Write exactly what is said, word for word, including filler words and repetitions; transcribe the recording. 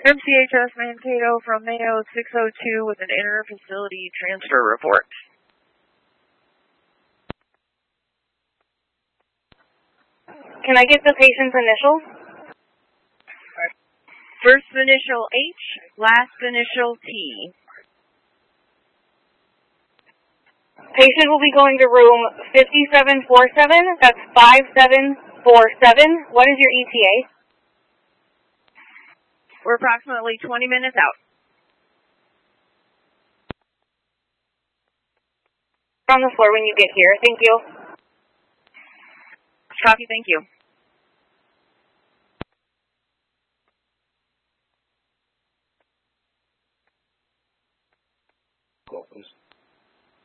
M C H S Mankato from Mayo six oh two with an inter-facility transfer report. Can I get the patient's initials? First initial H, last initial T. Patient will be going to room fifty-seven forty-seven. That's five seven four seven. What is your E T A? We're approximately twenty minutes out. On the floor when you get here. Thank you. Copy, thank you. Call, please.